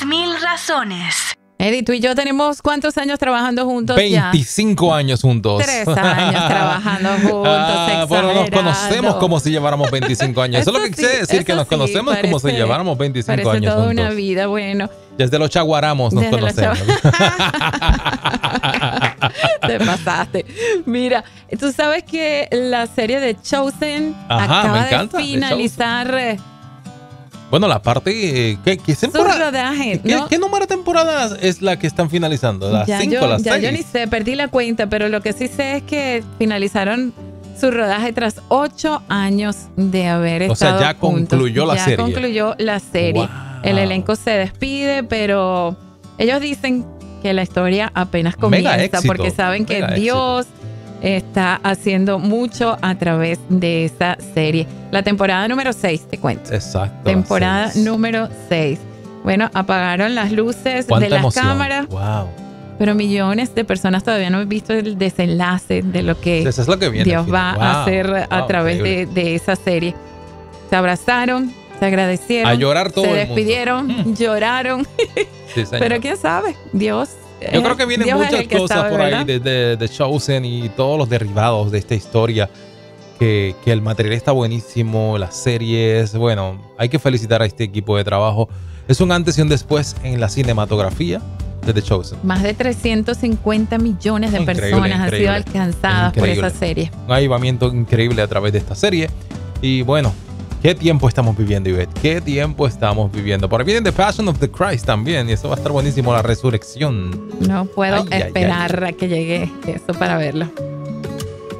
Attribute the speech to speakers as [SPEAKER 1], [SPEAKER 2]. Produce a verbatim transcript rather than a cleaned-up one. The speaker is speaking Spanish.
[SPEAKER 1] Diez mil razones.
[SPEAKER 2] Eddie, tú y yo tenemos ¿cuántos años trabajando juntos
[SPEAKER 3] veinticinco
[SPEAKER 2] ya?
[SPEAKER 3] años juntos.
[SPEAKER 2] Tres años trabajando juntos.
[SPEAKER 3] Ah, bueno, nos conocemos como si lleváramos veinticinco años. Eso, eso es lo que quise decir, que nos
[SPEAKER 2] sí,
[SPEAKER 3] conocemos
[SPEAKER 2] parece,
[SPEAKER 3] como si lleváramos veinticinco
[SPEAKER 2] parece
[SPEAKER 3] años
[SPEAKER 2] toda
[SPEAKER 3] juntos.
[SPEAKER 2] Una vida, bueno.
[SPEAKER 3] Desde los chaguaramos nos
[SPEAKER 2] Desde
[SPEAKER 3] conocemos.
[SPEAKER 2] Te pasaste. Mira, tú sabes que la serie de Chosen
[SPEAKER 3] Ajá,
[SPEAKER 2] acaba
[SPEAKER 3] me encanta,
[SPEAKER 2] de finalizar.
[SPEAKER 3] Bueno, la parte... ¿Qué, qué, temporada,
[SPEAKER 2] su rodaje,
[SPEAKER 3] ¿qué,
[SPEAKER 2] ¿no?
[SPEAKER 3] ¿Qué número de temporadas es la que están finalizando? ¿Las
[SPEAKER 2] ya
[SPEAKER 3] cinco,
[SPEAKER 2] yo,
[SPEAKER 3] las
[SPEAKER 2] ya
[SPEAKER 3] seis?
[SPEAKER 2] yo ni sé, perdí la cuenta, pero lo que sí sé es que finalizaron su rodaje tras ocho años de haber
[SPEAKER 3] o
[SPEAKER 2] estado
[SPEAKER 3] sea, ya
[SPEAKER 2] juntos.
[SPEAKER 3] concluyó la
[SPEAKER 2] ya
[SPEAKER 3] serie.
[SPEAKER 2] Ya concluyó la serie.
[SPEAKER 3] Wow.
[SPEAKER 2] El elenco se despide, pero ellos dicen que la historia apenas comienza
[SPEAKER 3] Mega éxito,
[SPEAKER 2] porque saben que
[SPEAKER 3] mega
[SPEAKER 2] Dios está haciendo mucho a través de esa serie. La temporada número seis, te cuento.
[SPEAKER 3] Exacto.
[SPEAKER 2] Temporada número seis. Bueno, apagaron las luces de las
[SPEAKER 3] emoción.
[SPEAKER 2] cámaras.
[SPEAKER 3] Wow.
[SPEAKER 2] Pero millones de personas todavía no han visto el desenlace de lo que,
[SPEAKER 3] Eso es lo que viene
[SPEAKER 2] Dios va
[SPEAKER 3] wow.
[SPEAKER 2] a hacer
[SPEAKER 3] wow,
[SPEAKER 2] a través de, de esa serie. Se abrazaron, se agradecieron.
[SPEAKER 3] A llorar todo
[SPEAKER 2] se
[SPEAKER 3] el
[SPEAKER 2] despidieron,
[SPEAKER 3] mundo.
[SPEAKER 2] lloraron.
[SPEAKER 3] Sí,
[SPEAKER 2] pero quién sabe, Dios.
[SPEAKER 3] Yo creo que vienen
[SPEAKER 2] Dios
[SPEAKER 3] muchas cosas
[SPEAKER 2] sabe,
[SPEAKER 3] por
[SPEAKER 2] ¿verdad?
[SPEAKER 3] ahí de, de, de Chosen y todos los derivados de esta historia. Que, que el material está buenísimo, las series. Bueno, hay que felicitar a este equipo de trabajo. Es un antes y un después en la cinematografía de The Chosen.
[SPEAKER 2] Más de trescientos cincuenta millones de
[SPEAKER 3] Increíble,
[SPEAKER 2] personas han
[SPEAKER 3] increíble.
[SPEAKER 2] sido alcanzadas
[SPEAKER 3] Increíble.
[SPEAKER 2] por esa serie.
[SPEAKER 3] Un avivamiento increíble a través de esta serie. Y bueno, ¿qué tiempo estamos viviendo, Ivette? ¿Qué tiempo estamos viviendo? Por ahí viene The Passion of the Christ también. Y eso va a estar buenísimo, la resurrección.
[SPEAKER 2] No puedo
[SPEAKER 3] Ay, ay,
[SPEAKER 2] esperar a que llegue eso para verlo.